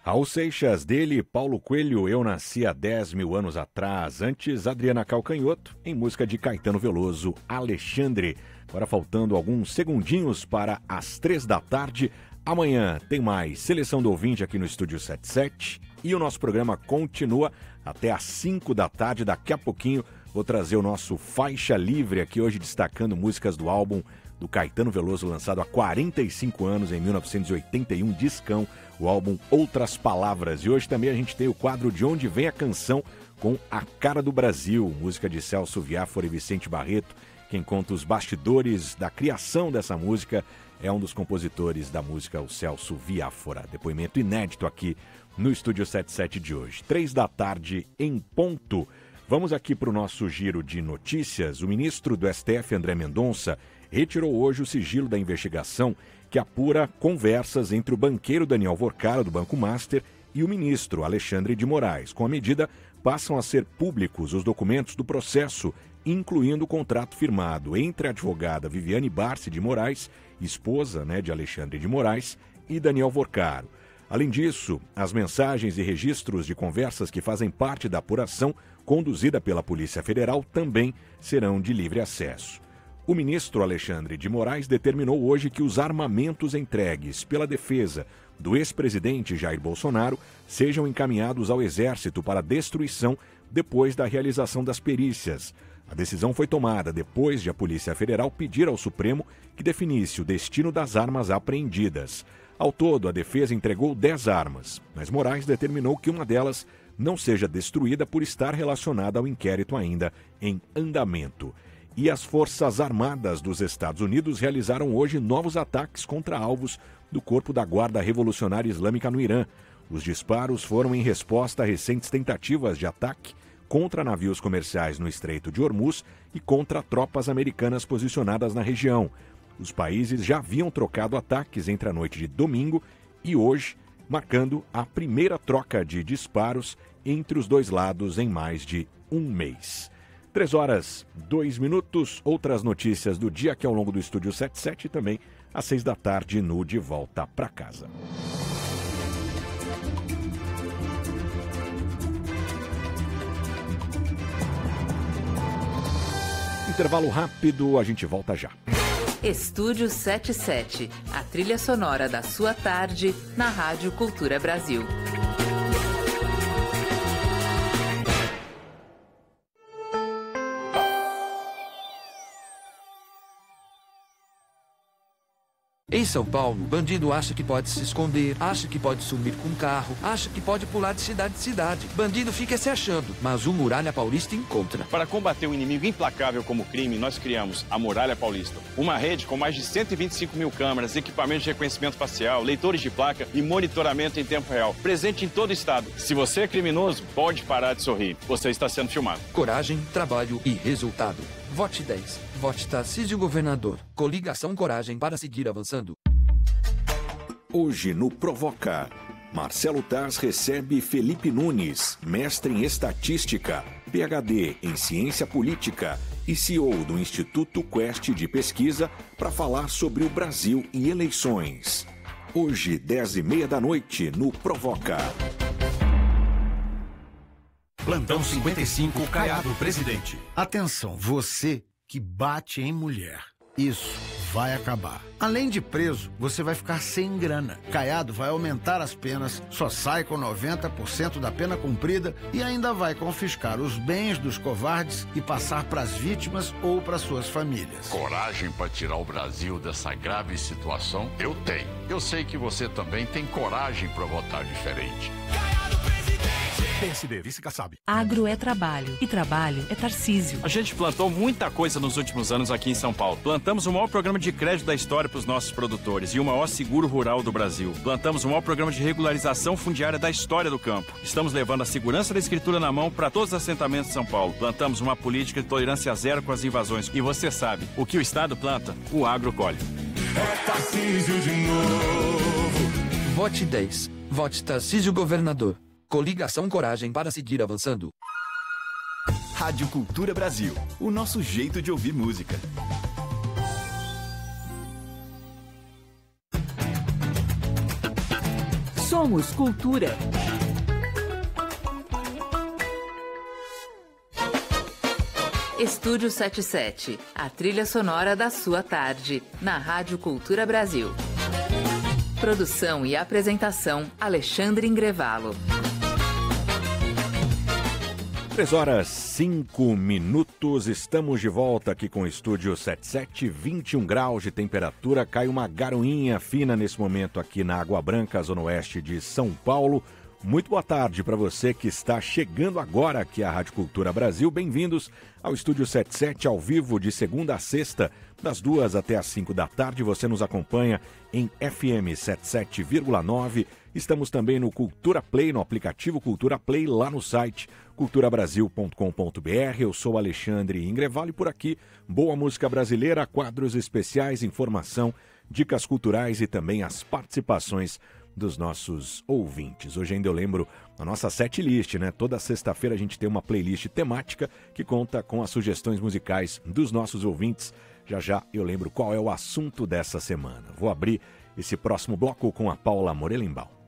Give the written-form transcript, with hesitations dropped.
Raul Seixas, dele, Paulo Coelho, Eu Nasci há 10 mil anos atrás. Antes, Adriana Calcanhoto, em música de Caetano Veloso, Alexandre. Agora faltando alguns segundinhos para as 3 da tarde. Amanhã tem mais Seleção do Ouvinte aqui no Estúdio 77. E o nosso programa continua até às 5 da tarde. Daqui a pouquinho vou trazer o nosso Faixa Livre aqui hoje, destacando músicas do álbum do Caetano Veloso, lançado há 45 anos, em 1981, discão, o álbum Outras Palavras. E hoje também a gente tem o quadro De Onde Vem a Canção, com A Cara do Brasil, música de Celso Viáfora e Vicente Barreto. Quem conta os bastidores da criação dessa música é um dos compositores da música, o Celso Viáfora. Depoimento inédito aqui no Estúdio 77 de hoje. 3 da tarde em ponto. Vamos aqui para o nosso giro de notícias. O ministro do STF, André Mendonça, retirou hoje o sigilo da investigação que apura conversas entre o banqueiro Daniel Vorcara, do Banco Master, e o ministro Alexandre de Moraes. Com a medida, passam a ser públicos os documentos do processo, incluindo o contrato firmado entre a advogada Viviane Barsi de Moraes, esposa de Alexandre de Moraes, e Daniel Vorcara. Além disso, as mensagens e registros de conversas que fazem parte da apuração conduzida pela Polícia Federal também serão de livre acesso. O ministro Alexandre de Moraes determinou hoje que os armamentos entregues pela defesa do ex-presidente Jair Bolsonaro sejam encaminhados ao Exército para destruição depois da realização das perícias. A decisão foi tomada depois de a Polícia Federal pedir ao Supremo que definisse o destino das armas apreendidas. Ao todo, a defesa entregou 10 armas, mas Moraes determinou que uma delas não seja destruída por estar relacionada ao inquérito ainda em andamento. E as Forças Armadas dos Estados Unidos realizaram hoje novos ataques contra alvos do Corpo da Guarda Revolucionária Islâmica no Irã. Os disparos foram em resposta a recentes tentativas de ataque contra navios comerciais no Estreito de Hormuz e contra tropas americanas posicionadas na região. Os países já haviam trocado ataques entre a noite de domingo e hoje, marcando a primeira troca de disparos entre os dois lados em mais de um mês. 3 horas, 2 minutos. Outras notícias do dia aqui ao longo do Estúdio 77 e também às 6 da tarde no De Volta para Casa. Intervalo rápido, a gente volta já. Estúdio 77, a trilha sonora da sua tarde na Rádio Cultura Brasil. Em São Paulo, bandido acha que pode se esconder, acha que pode sumir com um carro, acha que pode pular de cidade em cidade. Bandido fica se achando, mas o Muralha Paulista encontra. Para combater um inimigo implacável como o crime, nós criamos a Muralha Paulista. Uma rede com mais de 125 mil câmeras, equipamentos de reconhecimento facial, leitores de placa e monitoramento em tempo real. Presente em todo o estado. Se você é criminoso, pode parar de sorrir. Você está sendo filmado. Coragem, trabalho e resultado. Vote 10. Vote Tarcísio Governador. Coligação Coragem para seguir avançando. Hoje no Provoca, Marcelo Taz recebe Felipe Nunes, mestre em Estatística, PhD em Ciência Política e CEO do Instituto Quest de Pesquisa, para falar sobre o Brasil e eleições. Hoje, 10h30 da noite, no Provoca. Plantão 55, Caiado, presidente. Atenção, você que bate em mulher. Isso vai acabar. Além de preso, você vai ficar sem grana. Caiado vai aumentar as penas, só sai com 90% da pena cumprida e ainda vai confiscar os bens dos covardes e passar para as vítimas ou para suas famílias. Coragem para tirar o Brasil dessa grave situação? Eu tenho. Eu sei que você também tem coragem para votar diferente. PSD, vice Kassab. Agro é trabalho e trabalho é Tarcísio. A gente plantou muita coisa nos últimos anos aqui em São Paulo. Plantamos o maior programa de crédito da história para os nossos produtores e o maior seguro rural do Brasil. Plantamos o maior programa de regularização fundiária da história do campo. Estamos levando a segurança da escritura na mão para todos os assentamentos de São Paulo. Plantamos uma política de tolerância zero com as invasões. E você sabe, o que o Estado planta, o agro colhe. É Tarcísio de novo. Vote 10. Vote Tarcísio Governador. Coligação Coragem para seguir avançando. Rádio Cultura Brasil, o nosso jeito de ouvir música. Somos cultura. Estúdio 77, a trilha sonora da sua tarde, na Rádio Cultura Brasil. Produção e apresentação, Alexandre Ingrevalo. 3h05, estamos de volta aqui com o Estúdio 77, 21 graus de temperatura, cai uma garoinha fina nesse momento aqui na Água Branca, zona oeste de São Paulo. Muito boa tarde para você que está chegando agora aqui à Rádio Cultura Brasil. Bem-vindos ao Estúdio 77, ao vivo, de segunda a sexta, das 2 até as 5 da tarde. Você nos acompanha em FM 77,9. Estamos também no Cultura Play, no aplicativo Cultura Play, lá no site culturabrasil.com.br. Eu sou Alexandre Ingrevalo e por aqui, boa música brasileira, quadros especiais, informação, dicas culturais e também as participações dos nossos ouvintes. Hoje ainda eu lembro a nossa setlist, né? Toda sexta-feira a gente tem uma playlist temática que conta com as sugestões musicais dos nossos ouvintes. Já já eu lembro qual é o assunto dessa semana. Vou abrir esse próximo bloco com a Paula Morelenbaum.